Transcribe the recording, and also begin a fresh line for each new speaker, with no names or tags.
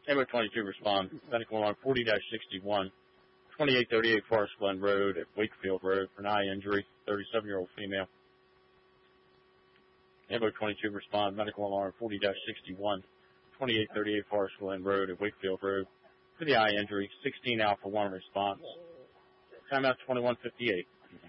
Ammo 22 respond. Medical alarm 40-61. 2838 Forest Glen Road at Wakefield Road for an eye injury. 37-year-old female. Ammo 22 respond. Medical alarm 40-61. 2838 Forest Glen Road at Wakefield Road for the eye injury. 16 Alpha 1 response. Timeout 21:58.